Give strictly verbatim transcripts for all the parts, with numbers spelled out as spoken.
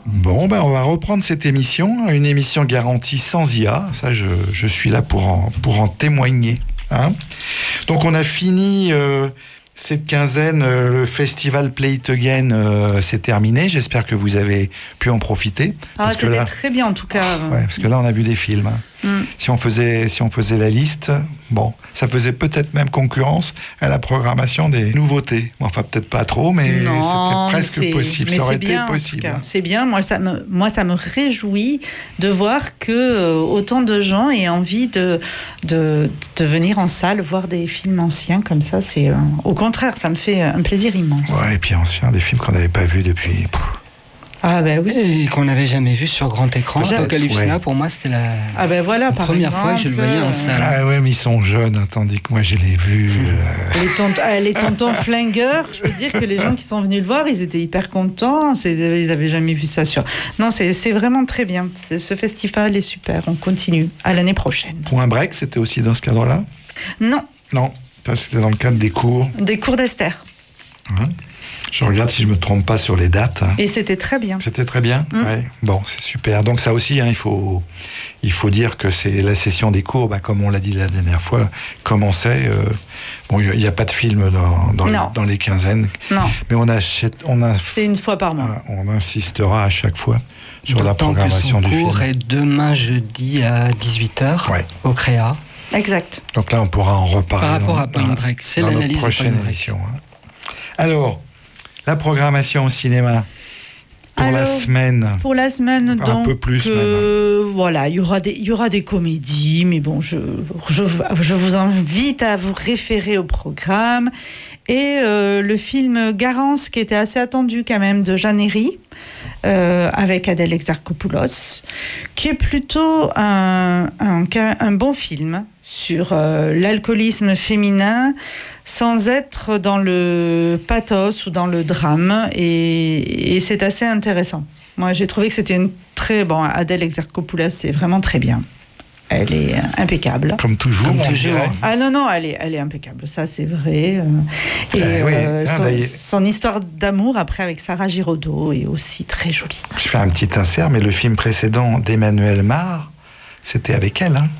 Bon, ben on va reprendre cette émission, une émission garantie sans I A. Ça, je, je suis là pour en, pour en témoigner. Hein. Donc, on a fini euh, cette quinzaine. Euh, le festival Play It Again, euh, c'est terminé. J'espère que vous avez pu en profiter. Ah, parce c'était que là, très bien en tout cas. ouais, parce que là, on a vu des films. Hein. Mm. Si on faisait, si on faisait la liste, bon, ça faisait peut-être même concurrence à la programmation des nouveautés. Enfin, peut-être pas trop, mais non, c'était presque mais possible. Mais ça aurait c'est bien, été possible. Hein. C'est bien. Moi, ça me, moi, ça me réjouit de voir que euh, autant de gens aient envie de, de, de venir en salle voir des films anciens comme ça. C'est euh, au contraire, ça me fait un plaisir immense. Ouais, et puis anciens, des films qu'on n'avait pas vus depuis. Pff. Ah ben oui. Et qu'on n'avait jamais vu sur grand écran. Apocalypse Now, ouais. pour moi, c'était la, ah ben voilà, la première exemple, fois que je le voyais en salle. Ah ouais, mais ils sont jeunes, hein, tandis que moi, je l'ai vu. Euh... Les, tont- ah, les tontons flingueurs, je peux dire que les gens qui sont venus le voir, ils étaient hyper contents. C'est, ils n'avaient jamais vu ça sur... Non, c'est, c'est vraiment très bien. C'est, ce festival est super. On continue à l'année prochaine. Point Break, c'était aussi dans ce cadre-là ? Non. Non, ça, c'était dans le cadre des cours. Des cours d'Esther. Hein ? Je regarde si je me trompe pas sur les dates. Et c'était très bien. C'était très bien. Mmh. Ouais. Bon, c'est super. Donc ça aussi, hein, il faut, il faut dire que c'est la session des cours, bah, comme on l'a dit la dernière fois, commençait. Euh, bon, il n'y a pas de film dans, dans, les, dans les quinzaines. Non. Mais on achète, on a. C'est une fois par mois. On insistera à chaque fois sur D'autant la programmation que son du film. cours est demain jeudi à dix-huit heures ouais. au Créa. Exact. Donc là, on pourra en reparler. Par rapport dans, à Point Break, c'est dans l'analyse notre prochaine de Point émission. Hein. Alors. La programmation au cinéma pour Alors, la semaine. Pour la semaine, un donc. peu plus euh, même. Voilà, il y aura des, il y aura des comédies, mais bon, je, je, je vous invite à vous référer au programme. Et euh, le film Garance, qui était assez attendu quand même, de Jeanne Herry, euh, avec Adèle Exarchopoulos, qui est plutôt un, un, un bon film sur euh, l'alcoolisme féminin, sans être dans le pathos ou dans le drame, et, et c'est assez intéressant. Moi, j'ai trouvé que c'était une très... Bon, Adèle Exarchopoulos, c'est vraiment très bien. Elle est impeccable. Comme toujours. Comme toujours. Ah non, non, elle est, elle est impeccable, ça c'est vrai. Et eh oui, euh, hein, son, son histoire d'amour, après, avec Sarah Giraudot, est aussi très jolie. Je fais un petit insert, mais le film précédent d'Emmanuelle Mar, c'était avec elle, hein,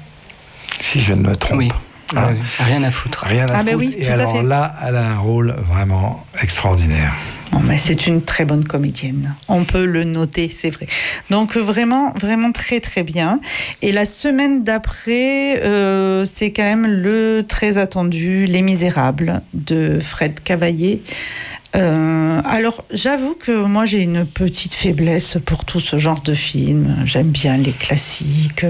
si je ne me trompe. Oui. Hein. Euh, rien à foutre. Rien à ah foutre. Ben oui, et alors là, elle a un rôle vraiment extraordinaire. Bon, mais c'est une très bonne comédienne. On peut le noter, c'est vrai. Donc vraiment, vraiment très très bien. Et la semaine d'après, euh, c'est quand même le très attendu Les Misérables de Fred Cavaillé. Euh, alors, j'avoue que moi, j'ai une petite faiblesse pour tout ce genre de films. J'aime bien les classiques.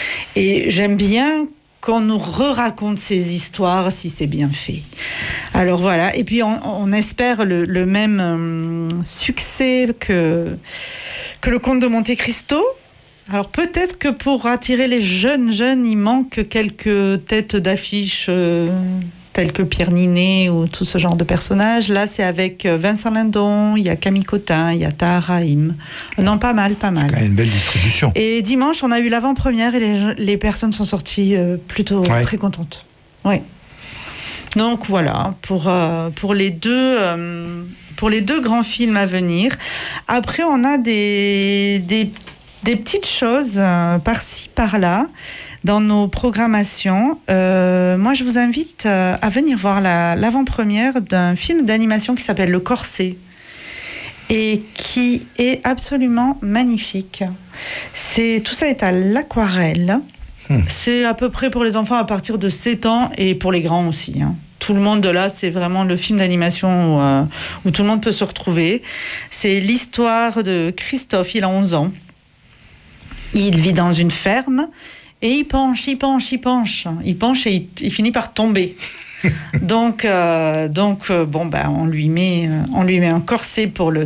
Et j'aime bien qu'on nous re-raconte ces histoires si c'est bien fait. Alors voilà, et puis on, on espère le, le même euh, succès que, que le Comte de Monte Cristo. Alors peut-être que pour attirer les jeunes jeunes, il manque quelques têtes d'affiche euh, telles que Pierre Ninet ou tout ce genre de personnages. Là, c'est avec Vincent Lindon, il y a Camille Cotin, il y a Tahar Rahim. Non, pas mal, pas mal. C'est quand même une belle distribution. Et dimanche, on a eu l'avant-première et les, les personnes sont sorties euh, plutôt ouais. très contentes. Oui. Donc voilà, pour, euh, pour, les deux, euh, pour les deux grands films à venir. Après, on a des, des, des petites choses euh, par-ci, par-là dans nos programmations. Euh, moi, je vous invite euh, à venir voir la, l'avant-première d'un film d'animation qui s'appelle Le Corset et qui est absolument magnifique. C'est, tout ça est à l'aquarelle. Mmh. C'est à peu près pour les enfants à partir de sept ans et pour les grands aussi. Hein. Tout le monde de là, c'est vraiment le film d'animation où, euh, où tout le monde peut se retrouver. C'est l'histoire de Christophe, il a onze ans. Il vit dans une ferme. Et il penche, il penche, il penche. Il penche et il, il finit par tomber. donc, euh, donc euh, bon, bah, on lui met, euh, on lui met un corset pour le